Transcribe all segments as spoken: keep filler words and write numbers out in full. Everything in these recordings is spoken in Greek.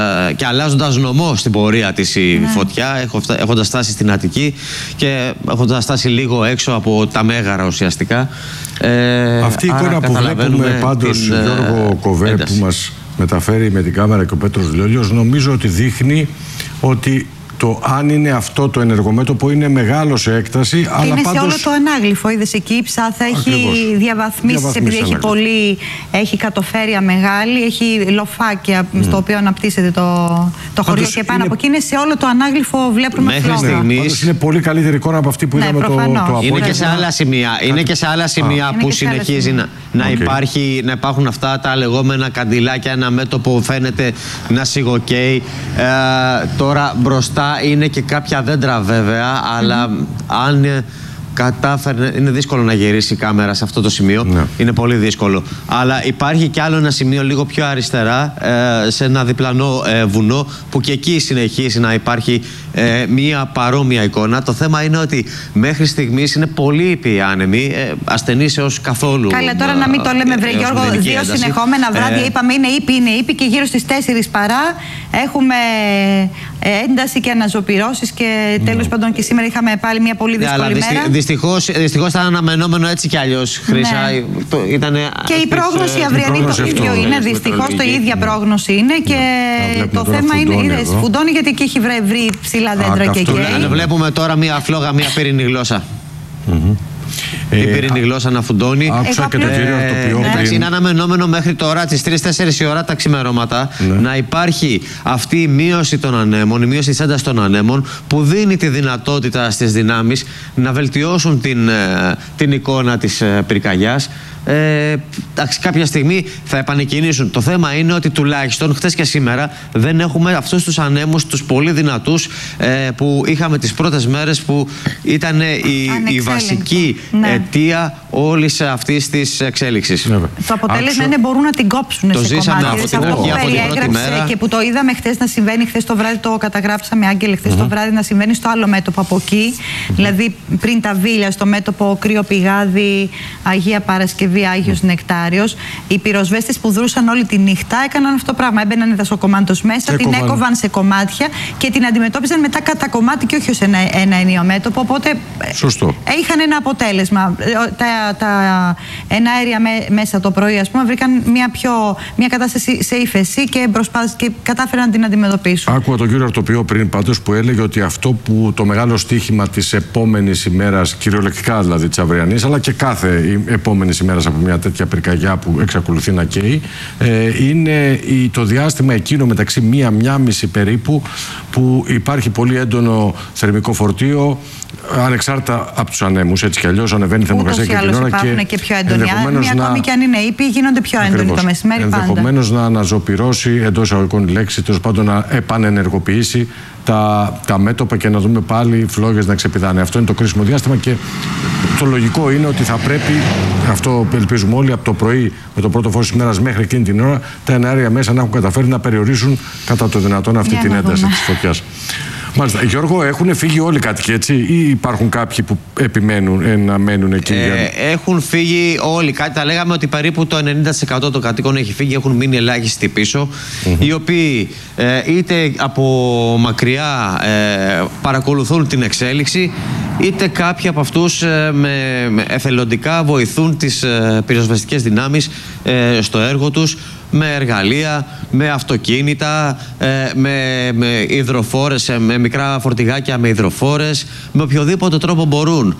και αλλάζοντας νομό στην πορεία της η ναι. φωτιά, έχοντας φτάσει στην Αττική και έχοντας φτάσει λίγο έξω από τα Μέγαρα ουσιαστικά. Ε, Αυτή η εικόνα που βλέπουμε πάντως, την, Γιώργο Κοβέ, ένταση. που μας μεταφέρει με την κάμερα και ο Πέτρος Λιόλιος, νομίζω ότι δείχνει ότι το αν είναι αυτό το ενεργομέτωπο είναι μεγάλο σε έκταση. Και αλλά είναι πάντως... σε όλο το ανάγλυφο. Είδες εκεί η Ψάθα έχει διαβαθμίσεις, επειδή έχει, πολύ, έχει κατοφέρεια μεγάλη, έχει λοφάκια mm. στο οποίο αναπτύσσεται το, το χωριό και πάνω είναι... από εκεί είναι σε όλο το ανάγλυφο βλέπουμε μέχρι στιγμής είναι πολύ καλύτερη εικόνα από αυτή που ναι, είδαμε το, το απόγευμα. Είναι και σε άλλα σημεία, είναι και σε άλλα σημεία Α, που συνεχίζει σημεία. να, να, okay. υπάρχει, να υπάρχουν αυτά τα λεγόμενα καντιλάκια, ένα μέτωπο που φαίνεται να σιγοκαίει. Ε, τώρα μπροστά είναι και κάποια δέντρα βέβαια, αλλά mm-hmm. αν κατάφερε, είναι δύσκολο να γυρίσει η κάμερα σε αυτό το σημείο, ναι. είναι πολύ δύσκολο. Αλλά υπάρχει και άλλο ένα σημείο λίγο πιο αριστερά, ε, σε ένα διπλανό ε, βουνό, που και εκεί συνεχίζει να υπάρχει ε, μία παρόμοια εικόνα. Το θέμα είναι ότι μέχρι στιγμής είναι πολύ ήπιοι άνεμοι, ε, ασθενείς έως καθόλου. Καλά, τώρα να μην το λέμε, βρε Γιώργο, δύο ένταση. συνεχόμενα βράδια ε, είπαμε είναι ήπιοι, είναι ήπιοι και γύρω στις τέσσερις παρά έχουμε ένταση και αναζωπυρώσεις και τέλος mm. πάντων και σήμερα είχαμε πάλι μια πολύ δύσκολη yeah, μέρα. Δυστυχώς, δυστυχώς ήταν αναμενόμενο έτσι κι αλλιώς, Χρύσα. Ναι. Το, ήτανε, και η πρόγνωση ε, αυριανή το ίδιο είναι. Δυστυχώς το ίδια ναι. πρόγνωση είναι και ναι. το θέμα είναι. Φουντώνει γιατί εκεί έχει βρει ψηλά δέντρα Α, και εκεί. Ναι, βλέπουμε τώρα μια φλόγα, μια πύρινη γλώσσα. Mm-hmm. Την ε, πύρινη γλώσσα να φουντώνει. Άκουσα και τον κύριο Αρτοπιό ε, πριν. Είναι αναμενόμενο μέχρι τώρα τις τρεις τέσσερις η ώρα τα ξημερώματα ναι. να υπάρχει αυτή η μείωση των ανέμων, η μείωση της έντασης των ανέμων, που δίνει τη δυνατότητα στις δυνάμεις να βελτιώσουν την, την εικόνα της πυρκαγιάς. Ε, κάποια στιγμή θα επανεκκινήσουν. Το θέμα είναι ότι τουλάχιστον χτες και σήμερα δεν έχουμε αυτούς τους ανέμους, τους πολύ δυνατούς ε, που είχαμε τις πρώτες μέρες, που ήταν η, η βασική ναι. αιτία όλης αυτής της εξέλιξης. Ναι. Το αποτέλεσμα είναι μπορούν να την κόψουν το σε κομμάτια. Από αυτό που περιέγραψε και που το είδαμε χθες να συμβαίνει. Χθες το βράδυ το καταγράψαμε, Άγγελε, χθες mm-hmm. το βράδυ να συμβαίνει στο άλλο μέτωπο από εκεί. Mm-hmm. Δηλαδή πριν τα Βίλια, στο μέτωπο Κρύο Πηγάδι, Αγία Παρασκευή, Άγιος mm. Νεκτάριος. Οι πυροσβέστες που δρούσαν όλη τη νύχτα έκαναν αυτό το πράγμα. Έμπαιναν δασοκομάντος μέσα, Έκοβαν. την έκοβαν σε κομμάτια και την αντιμετώπιζαν μετά κατά κομμάτι και όχι ως ένα, ένα ενίο μέτωπο. Οπότε Σωστό. είχαν ένα αποτέλεσμα. Τα, τα εναέρια με, μέσα το πρωί, ας πούμε, βρήκαν μια, πιο, μια κατάσταση σε ύφεση και, και κατάφεραν να την αντιμετωπίσουν. Άκουγα τον κύριο Αρτοπιό πριν πάντως που έλεγε ότι αυτό που το μεγάλο στοίχημα της επόμενης ημέρας, κυριολεκτικά δηλαδή της αυριανής, αλλά και κάθε επόμενης ημέρας από μια τέτοια πυρκαγιά που εξακολουθεί να καίει, ε, είναι η, το διάστημα εκείνο μεταξύ μία-μία μισή περίπου που υπάρχει πολύ έντονο θερμικό φορτίο, ανεξάρτητα από τους ανέμους, έτσι κι αλλιώς ανεβαίνει η θερμοκρασία και την ώρα και, και πιο έντονοι. Να... Ακόμη και αν είναι ήπιοι, γίνονται πιο έντονοι Ακριβώς. το μεσημέρι πάντα. Ενδεχομένως να αναζωπυρώσει, εντός εισαγωγικών η λέξη, τέλος πάντων να επανενεργοποιήσει τα, τα μέτωπα και να δούμε πάλι φλόγες να ξεπηδάνε. Αυτό είναι το κρίσιμο διάστημα και το λογικό είναι ότι θα πρέπει, αυτό ελπίζουμε όλοι, από το πρωί με το πρώτο φως της ημέρας μέχρι εκείνη την ώρα, τα εναέρια μέσα να έχουν καταφέρει να περιορίσουν κατά το δυνατόν αυτή Για την ένταση της φωτιάς. Μάλιστα. Γιώργο, έχουν φύγει όλοι οι κάτοικοι, έτσι, ή υπάρχουν κάποιοι που επιμένουν ε, να μένουν εκεί? Ε, για... Έχουν φύγει όλοι. Κάτι τα λέγαμε ότι περίπου το ενενήντα τοις εκατό των κατοίκων έχει φύγει, έχουν μείνει ελάχιστοι πίσω, mm-hmm. οι οποίοι ε, είτε από μακριά ε, παρακολουθούν την εξέλιξη, είτε κάποιοι από αυτούς ε, με, με εθελοντικά βοηθούν τις ε, πυροσβεστικές δυνάμεις ε, στο έργο τους, με εργαλεία, με αυτοκίνητα, ε, με, με υδροφόρες, με μικρά φορτηγάκια με υδροφόρες, με οποιοδήποτε τρόπο μπορούν.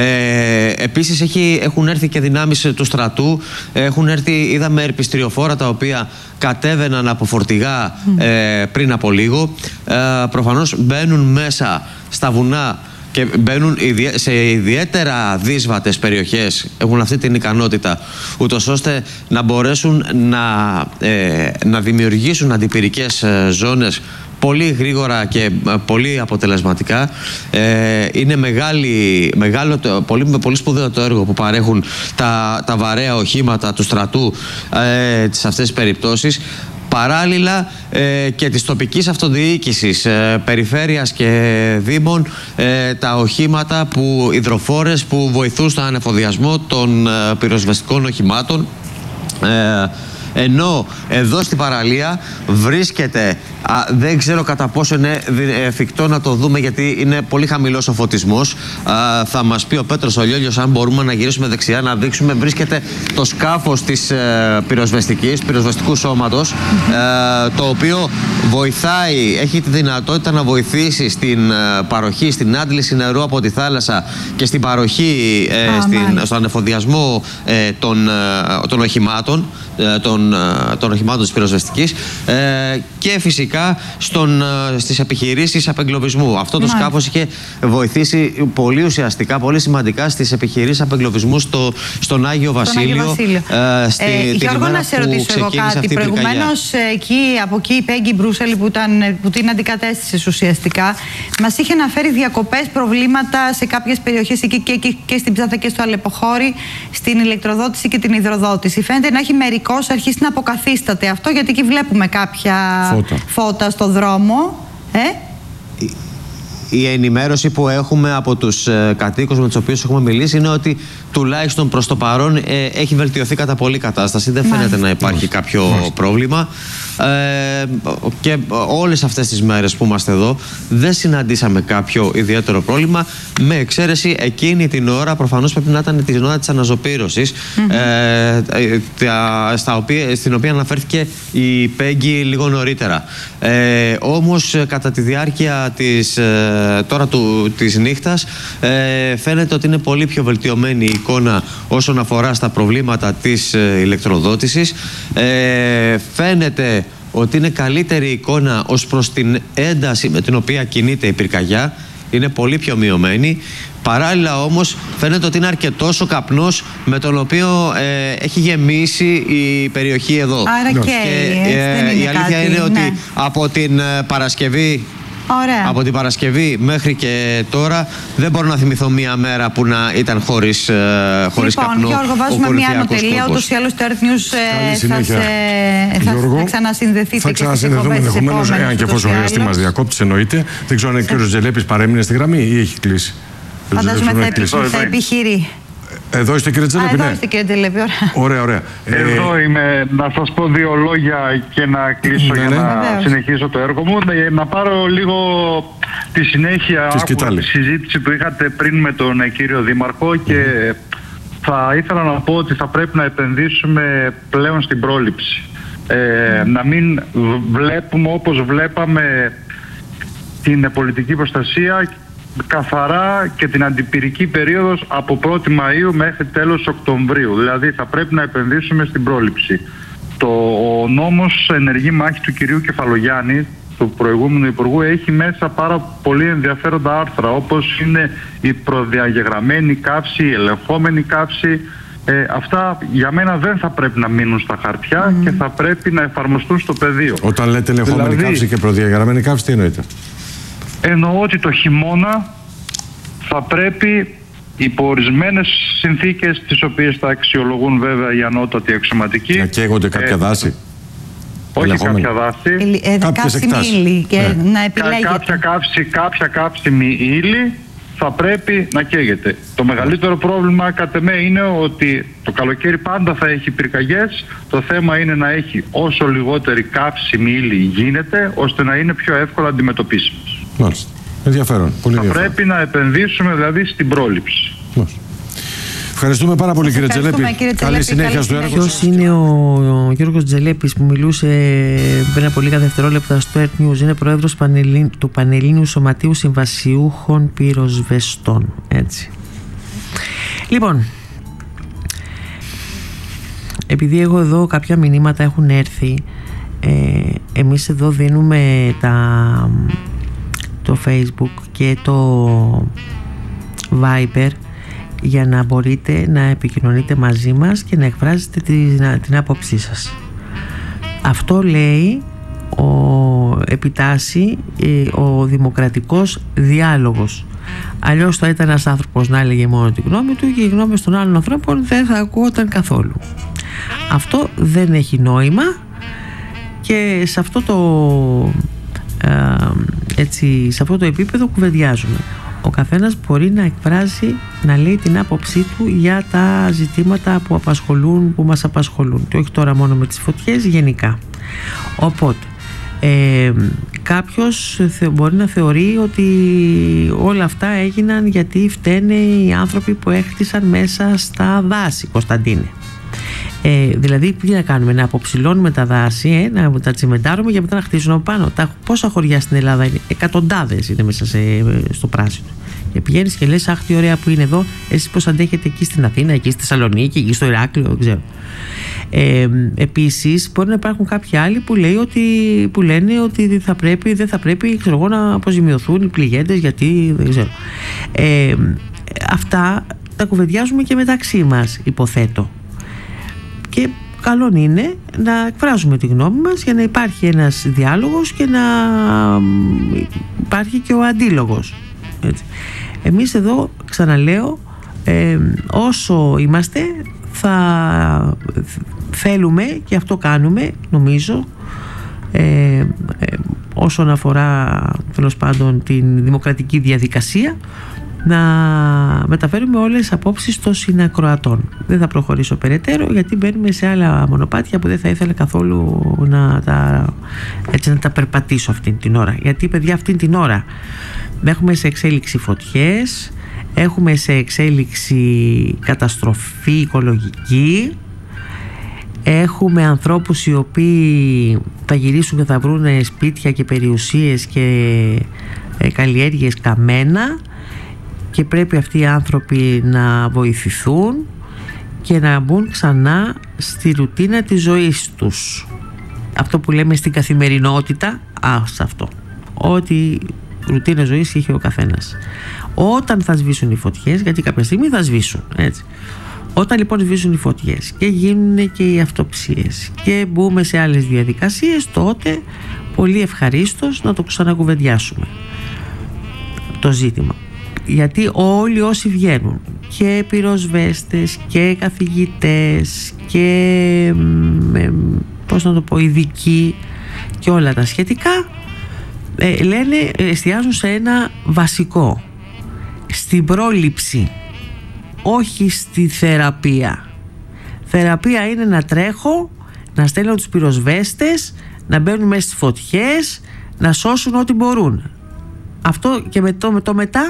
Ε, επίσης έχει, έχουν έρθει και δυνάμεις του στρατού, έχουν έρθει, είδαμε ερπιστριοφόρα τα οποία κατέβαιναν από φορτηγά ε, πριν από λίγο. Ε, προφανώς μπαίνουν μέσα στα βουνά και μπαίνουν σε ιδιαίτερα δύσβατες περιοχές, έχουν αυτή την ικανότητα, ούτως ώστε να μπορέσουν να, ε, να δημιουργήσουν αντιπυρικές ζώνες πολύ γρήγορα και πολύ αποτελεσματικά. Ε, είναι μεγάλη, μεγάλο, πολύ, πολύ σπουδαίο το έργο που παρέχουν τα, τα βαρέα οχήματα του στρατού ε, σε αυτές τις περιπτώσεις. Παράλληλα ε, και της τοπικής αυτοδιοίκησης, ε, περιφέρειας και δήμων, ε, τα οχήματα, που, υδροφόρες που βοηθούν στον ανεφοδιασμό των ε, πυροσβεστικών οχημάτων. Ε, Ενώ εδώ στην παραλία βρίσκεται, α, δεν ξέρω κατά πόσο είναι εφικτό να το δούμε, γιατί είναι πολύ χαμηλός ο φωτισμός. Α, θα μας πει ο Πέτρος ο Λιόλιος αν μπορούμε να γυρίσουμε δεξιά να δείξουμε. Βρίσκεται το σκάφος της ε, πυροσβεστικής, πυροσβεστικού σώματος, ε, το οποίο βοηθάει, έχει τη δυνατότητα να βοηθήσει στην ε, παροχή, στην άντληση νερού από τη θάλασσα και στην παροχή, ε, στην, στον ανεφοδιασμό ε, των, ε, των οχημάτων, ε, των, ε, των οχημάτων της πυροσβεστικής, ε, και φυσικά στον, ε, στις επιχειρήσεις απεγκλωβισμού. Αυτό το Μάλιστα. σκάφος είχε βοηθήσει πολύ ουσιαστικά, πολύ σημαντικά στις επιχειρήσεις απεγκλωβισμού στο, στον Άγιο Βασίλειο. Άγιο Βασίλειο. Ε, στη, ε, την Γιώργο, να σε ρωτήσω εγώ κάτι. Προηγουμένως εκεί, από εκεί η Πέγγι Μπρούσελη που, ήταν, που την αντικατέστησε ουσιαστικά, μας είχε αναφέρει διακοπές, προβλήματα σε κάποιες περιοχές εκεί και, και, και στην Ψάθα και στο Αλεποχώρι, στην ηλεκτροδότηση και την υδροδότηση. Φαίνεται να έχει μερικώς αρχίσει να αποκαθίσταται αυτό, γιατί εκεί βλέπουμε κάποια φώτα, φώτα στο δρόμο. Ε? Η ενημέρωση που έχουμε από τους ε, κατοίκους με τους οποίους έχουμε μιλήσει είναι ότι τουλάχιστον προς το παρόν ε, έχει βελτιωθεί κατά πολύ η κατάσταση. Δεν φαίνεται Μάλιστα. να υπάρχει Μάλιστα. κάποιο Μάλιστα. πρόβλημα. Ε, και όλες αυτές τις μέρες που είμαστε εδώ δεν συναντήσαμε κάποιο ιδιαίτερο πρόβλημα, με εξαίρεση εκείνη την ώρα, προφανώς πρέπει να ήταν την ώρα της αναζωπήρωσης, mm-hmm. ε, τα, στα οποία, στην οποία αναφέρθηκε η Πέγγι λίγο νωρίτερα. Ε, όμως κατά τη διάρκεια της, ε, τώρα του, της νύχτας ε, φαίνεται ότι είναι πολύ πιο βελτιωμένη η εικόνα όσον αφορά στα προβλήματα της ε, ηλεκτροδότησης. Ε, φαίνεται ότι είναι καλύτερη εικόνα ως προς την ένταση με την οποία κινείται η πυρκαγιά. Είναι πολύ πιο μειωμένη. Παράλληλα όμως φαίνεται ότι είναι αρκετός ο καπνός με τον οποίο ε, έχει γεμίσει η περιοχή εδώ. Άρα και, και ε, η αλήθεια κάτι, είναι ότι ναι. από την Παρασκευή Ωραία. Από την Παρασκευή μέχρι και τώρα δεν μπορώ να θυμηθώ μία μέρα που να ήταν χωρίς, ε, χωρίς λοιπόν, καπνό. Λοιπόν, Γιώργο, βάζουμε μία ανωτελεία. Ούτως ή άλλως το Earth News ε, θα, σε, θα, θα ξανασυνδεθείτε. Θα ξανασυνδεθούμε ενδεχομένως, εάν και εφόσον χρειαστεί μας διακόπτης, εννοείται. Δεν ξέρω αν ο κύριος Τζελέπης παρέμεινε στη γραμμή ή έχει κλείσει. Φαντάζομαι θα επιχειρεί. Εδώ είστε κύριε Τζελέπη, Εδώ ναι. είστε κύριε Τζελέπη, ωραία. Ωραία, ωραία. Εδώ ε... είμαι, να σας πω δύο λόγια και να κλείσω ναι, για ναι. να Βεβαίως. συνεχίσω το έργο μου. Να πάρω λίγο τη συνέχεια από τη συζήτηση που είχατε πριν με τον κύριο Δήμαρχο mm. και θα ήθελα να πω ότι θα πρέπει να επενδύσουμε πλέον στην πρόληψη. Ε, mm. Να μην βλέπουμε όπως βλέπαμε την πολιτική προστασία καθαρά και την αντιπυρική περίοδος από πρώτη Μαΐου μέχρι τέλος Οκτωβρίου. Δηλαδή θα πρέπει να επενδύσουμε στην πρόληψη. Το, ο νόμος ενεργή μάχη του κυρίου Κεφαλογιάννη, του προηγούμενου Υπουργού, έχει μέσα πάρα πολύ ενδιαφέροντα άρθρα, όπως είναι η προδιαγεγραμμένη καύση, η ελεγχόμενη καύση. Ε, αυτά για μένα δεν θα πρέπει να μείνουν στα χαρτιά mm. και θα πρέπει να εφαρμοστούν στο πεδίο. Όταν λέτε ελεγχόμενη δηλαδή, καύση και προδιαγεγραμμένη καύση, τι εννοείτε? Εννοώ ότι το χειμώνα θα πρέπει υπό ορισμένες συνθήκες, τις οποίες θα αξιολογούν βέβαια οι ανώτατοι αξιωματικοί. Να καίγονται κάποια ε, δάση. Όχι κάποια δάση. Ε, καύσιμη ύλη και ναι. να επιλέγεται. Κάποια, καύση, κάποια καύσιμη ύλη θα πρέπει να καίγεται. Το μεγαλύτερο πρόβλημα κατ' εμέ είναι ότι το καλοκαίρι πάντα θα έχει πυρκαγιές. Το θέμα είναι να έχει όσο λιγότερη καύσιμη ύλη γίνεται, ώστε να είναι πιο εύκολα αντιμετωπίσιμος. Μάλιστα. Ενδιαφέρον. Πολύ θα ενδιαφέρον. πρέπει να επενδύσουμε δηλαδή στην πρόληψη. Μάλιστα. Ευχαριστούμε πάρα πολύ κύριε Τζελέπη. Καλή συνέχεια στο έργο. Ποιος είναι ο, ο Γιώργος Τζελέπης που μιλούσε πριν από λίγα δευτερόλεπτα στο Earth News? Είναι πρόεδρος του Πανελλήνιου Σωματείου Συμβασιούχων Πυροσβεστών. Έτσι. Λοιπόν, επειδή εγώ εδώ κάποια μηνύματα έχουν έρθει, ε, εμείς εδώ δίνουμε τα, το Facebook και το Viber για να μπορείτε να επικοινωνείτε μαζί μας και να εκφράζετε την, την άποψή σας. Αυτό λέει ο επιτάσσει ο δημοκρατικός διάλογος. Αλλιώς θα ήταν ένας άνθρωπος να έλεγε μόνο τη γνώμη του και οι γνώμες των άλλων ανθρώπων δεν θα ακούγονταν καθόλου. Αυτό δεν έχει νόημα και σε αυτό το, ε, έτσι, σε αυτό το επίπεδο κουβεντιάζουμε. Ο καθένας μπορεί να εκφράζει, να λέει την άποψή του για τα ζητήματα που απασχολούν, που μας απασχολούν, και όχι τώρα μόνο με τις φωτιές, γενικά. Οπότε ε, κάποιος μπορεί να θεωρεί ότι όλα αυτά έγιναν γιατί φταίνε οι άνθρωποι που έχτισαν μέσα στα δάση, Κωνσταντίνε. Ε, δηλαδή, τι να κάνουμε, να αποψηλώνουμε τα δάση, ε, να τα τσιμεντάρουμε και μετά να χτίσουν από πάνω. Τα, πόσα χωριά στην Ελλάδα είναι, εκατοντάδες είναι μέσα σε, στο πράσινο. Και πηγαίνεις και λες, αχ, τι ωραία που είναι εδώ, εσείς πώς αντέχετε εκεί στην Αθήνα, εκεί στη Θεσσαλονίκη, εκεί στο Ηράκλειο, δεν ξέρω. Ε, επίσης, μπορεί να υπάρχουν κάποιοι άλλοι που, λέει ότι, που λένε ότι θα πρέπει, δεν θα πρέπει, ξέρω εγώ, να αποζημιωθούν οι πληγέντες, γιατί δεν ξέρω. Ε, αυτά τα κουβεντιάζουμε και μεταξύ μας, υποθέτω. Και καλό είναι να εκφράζουμε τη γνώμη μας για να υπάρχει ένας διάλογος και να υπάρχει και ο αντίλογος. Έτσι. Εμείς εδώ, ξαναλέω, ε, όσο είμαστε θα θέλουμε, και αυτό κάνουμε νομίζω, ε, ε, όσον αφορά τέλος πάντων την δημοκρατική διαδικασία, να μεταφέρουμε όλες τις απόψεις των συνακροατών. Δεν θα προχωρήσω περαιτέρω, γιατί μπαίνουμε σε άλλα μονοπάτια που δεν θα ήθελα καθόλου να τα, έτσι, να τα περπατήσω αυτή την ώρα. Γιατί, παιδιά, αυτή την ώρα έχουμε σε εξέλιξη φωτιές, έχουμε σε εξέλιξη καταστροφή οικολογική, έχουμε ανθρώπους οι οποίοι θα γυρίσουν και θα βρουν σπίτια και περιουσίες και καλλιέργειες καμένα, και πρέπει αυτοί οι άνθρωποι να βοηθηθούν και να μπουν ξανά στη ρουτίνα της ζωής τους. Αυτό που λέμε στην καθημερινότητα, α, σε αυτό. Ό,τι ρουτίνα ζωής είχε ο καθένας. Όταν θα σβήσουν οι φωτιές, γιατί κάποια στιγμή θα σβήσουν, έτσι. Όταν λοιπόν σβήσουν οι φωτιές και γίνουν και οι αυτοψίες και μπούμε σε άλλες διαδικασίες, τότε πολύ ευχαρίστως να το ξανακουβεντιάσουμε το ζήτημα. Γιατί όλοι όσοι βγαίνουν, και πυροσβέστες και καθηγητές και ε, πώς να το πω, ειδικοί και όλα τα σχετικά, ε, λένε, εστιάζουν σε ένα βασικό, στην πρόληψη, όχι στη θεραπεία. Θεραπεία είναι να τρέχω, να στέλνω τους πυροσβέστες, να μπαίνουν μέσα στις φωτιές, να σώσουν ό,τι μπορούν. Αυτό και με το, με το μετά.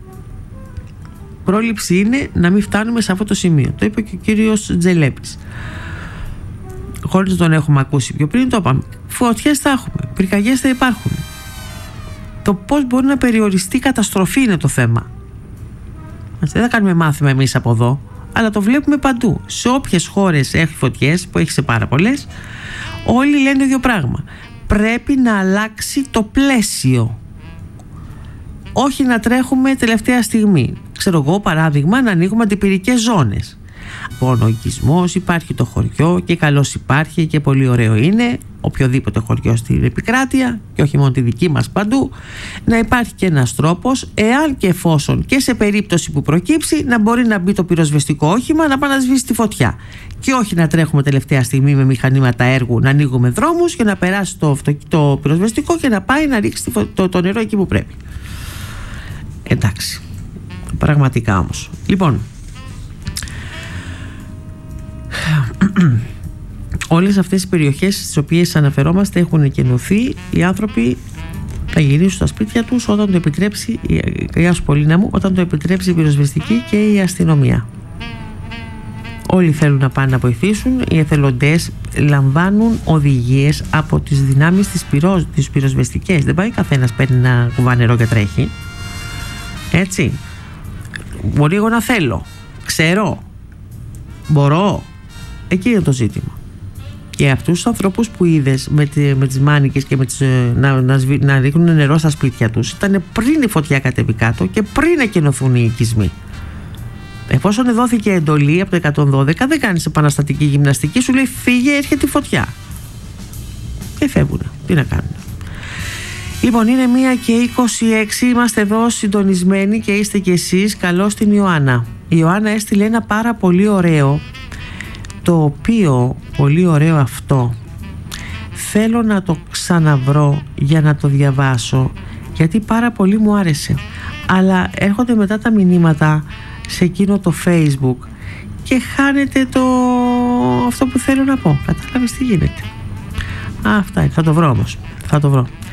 Πρόληψη είναι να μην φτάνουμε σε αυτό το σημείο. Το είπε και ο κύριος Τζελέπης, χωρίς να τον έχουμε ακούσει πιο πριν, το είπαμε. Φωτιές θα έχουμε, πυρκαγιές θα υπάρχουν. Το πώς μπορεί να περιοριστεί η καταστροφή είναι το θέμα. Δεν θα κάνουμε μάθημα εμείς από εδώ, αλλά το βλέπουμε παντού. Σε όποιες χώρες έχει φωτιές, που έχει σε πάρα πολλές, όλοι λένε το ίδιο πράγμα. Πρέπει να αλλάξει το πλαίσιο, όχι να τρέχουμε τελευταία στιγμή. Ξέρω εγώ, παράδειγμα, να ανοίγουμε αντιπυρικές ζώνες. Λοιπόν, ο οικισμός, υπάρχει το χωριό και καλώς υπάρχει και πολύ ωραίο είναι, οποιοδήποτε χωριό στην επικράτεια και όχι μόνο τη δική μας, παντού, να υπάρχει και ένας τρόπος, εάν και εφόσον και σε περίπτωση που προκύψει, να μπορεί να μπει το πυροσβεστικό όχημα να πάει να σβήσει τη φωτιά. Και όχι να τρέχουμε τελευταία στιγμή με μηχανήματα έργου, να ανοίγουμε δρόμους και να περάσει το, το πυροσβεστικό και να πάει να ρίξει το, το νερό εκεί που πρέπει. Εντάξει, πραγματικά όμως. Λοιπόν, όλες αυτές τις περιοχές στις οποίες αναφερόμαστε έχουν εκενωθεί. Οι άνθρωποι θα γυρίσουν στα σπίτια τους όταν το επιτρέψει, γεια σου Πολίνα μου, όταν το επιτρέψει η πυροσβεστική και η αστυνομία. Όλοι θέλουν να πάνε να βοηθήσουν. Οι εθελοντές λαμβάνουν οδηγίες από τις δυνάμεις της, πυρος, της πυροσβεστικές. Δεν πάει καθένας παίρνει ένα κουβά νερό και τρέχει. Έτσι. Μπορεί εγώ να θέλω, ξέρω, μπορώ. Εκεί είναι το ζήτημα. Και αυτούς τους ανθρώπους που είδες με, τη, με τις μάνικες και με τις, να, να, να ρίχνουν νερό στα σπίτια τους, ήταν πριν η φωτιά κατέβει κάτω και πριν εκενωθούν οι οικισμοί. Εφόσον δόθηκε εντολή από το εκατόν δώδεκα, δεν κάνεις επαναστατική γυμναστική, σου λέει φύγε, έρχεται η φωτιά. Και φεύγουν. Τι να κάνουν. Λοιπόν, είναι μία και είκοσι έξι, είμαστε εδώ συντονισμένοι και είστε κι εσείς. Καλώς την Ιωάννα. Η Ιωάννα έστειλε ένα πάρα πολύ ωραίο, το οποίο πολύ ωραίο αυτό θέλω να το ξαναβρω για να το διαβάσω, γιατί πάρα πολύ μου άρεσε. αλλά έρχονται μετά τα μηνύματα σε εκείνο το Facebook και χάνεται το... αυτό που θέλω να πω. Κατάλαβες τι γίνεται. Α, αυτά είναι. Θα το βρω όμως. Θα το βρω.